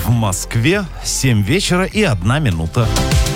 в Москве, 7 вечера и 1 минута.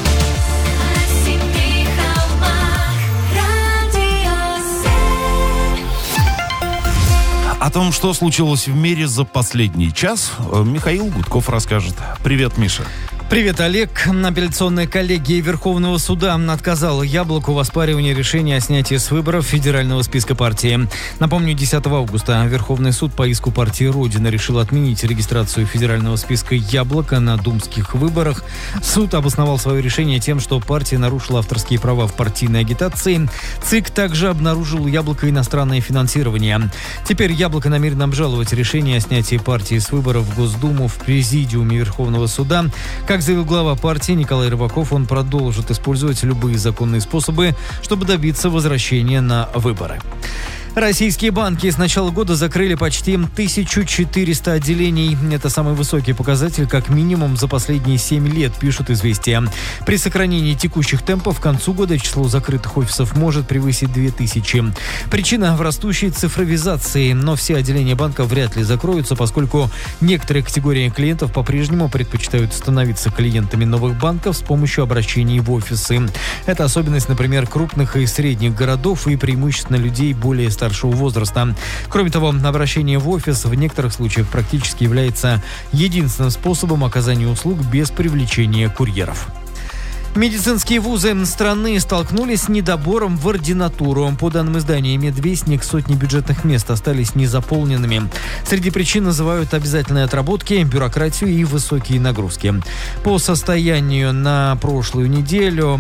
О том, что случилось в мире за последний час, Михаил Гудков расскажет. Привет, Миша. Привет, Олег. Апелляционная коллегия Верховного суда отказала Яблоку в оспаривании решения о снятии с выборов федерального списка партии. Напомню, 10 августа Верховный суд по иску партии «Родина» решил отменить регистрацию федерального списка «Яблоко» на думских выборах. Суд обосновал свое решение тем, что партия нарушила авторские права в партийной агитации. ЦИК также обнаружил у «Яблока» иностранное финансирование. Теперь «Яблоко» намерено обжаловать решение о снятии партии с выборов в Госдуму в Президиуме Верховного суда. Как заявил глава партии Николай Рыбаков, он продолжит использовать любые законные способы, чтобы добиться возвращения на выборы. Российские банки с начала года закрыли почти 1400 отделений. Это самый высокий показатель, как минимум, за последние 7 лет, пишут «Известия». При сохранении текущих темпов к концу года число закрытых офисов может превысить 2000. Причина в растущей цифровизации, но все отделения банка вряд ли закроются, поскольку некоторые категории клиентов по-прежнему предпочитают становиться клиентами новых банков с помощью обращений в офисы. Это особенность, например, крупных и средних городов и преимущественно людей более старшего возраста. Кроме того, обращение в офис в некоторых случаях практически является единственным способом оказания услуг без привлечения курьеров. Медицинские вузы страны столкнулись с недобором в ординатуру. По данным издания «Медвестник», сотни бюджетных мест остались незаполненными. Среди причин называют обязательные отработки, бюрократию и высокие нагрузки. По состоянию на прошлую неделю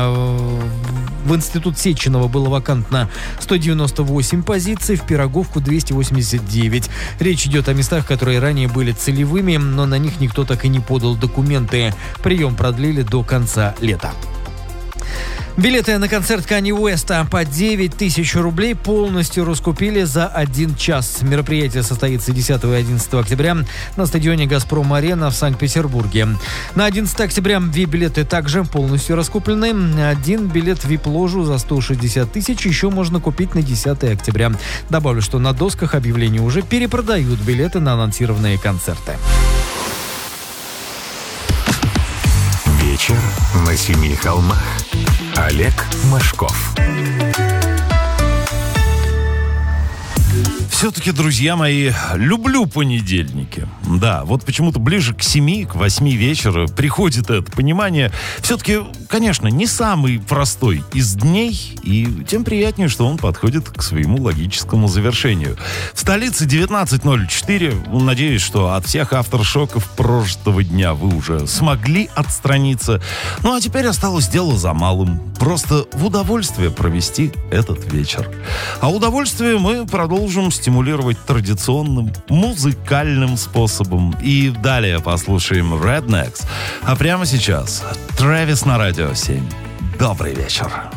в Институт Сеченова было вакантно 198 позиций, в Пироговку 289. Речь идет о местах, которые ранее были целевыми, но на них никто так и не подал документы. Прием продлили до конца лета. Билеты на концерт Канье Уэста по 9 тысяч рублей полностью раскупили за 1 час. Мероприятие состоится 10 и 11 октября на стадионе «Газпром-Арена» в Санкт-Петербурге. На 11 октября VIP-билеты также полностью раскуплены. Один билет в VIP-ложу за 160 тысяч еще можно купить на 10 октября. Добавлю, что на досках объявлений уже перепродают билеты на анонсированные концерты. Вечер на семи холмах. Олег Машков. Все-таки, друзья мои, люблю понедельники. Да, вот почему-то ближе к 7, к 8 вечера приходит это понимание. Все-таки, конечно, не самый простой из дней, и тем приятнее, что он подходит к своему логическому завершению. В столице 19:04. Надеюсь, что от всех авторшоков прожитого дня вы уже смогли отстраниться. Ну, а теперь осталось дело за малым. Просто в удовольствие провести этот вечер. А удовольствие мы продолжим стимулировать традиционным музыкальным способом. И далее послушаем Rednecks. А прямо сейчас Трэвис на Радио 7. Добрый вечер.